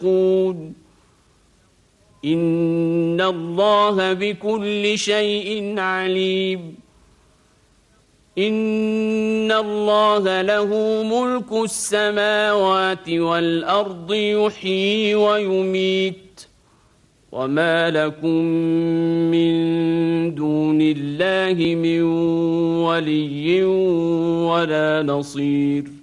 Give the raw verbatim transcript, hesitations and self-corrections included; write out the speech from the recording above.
يتقون إن الله بكل شيء عليم إن الله له ملك السماوات والأرض يحيي ويميت وما لكم من دون الله من ولي ولا نصير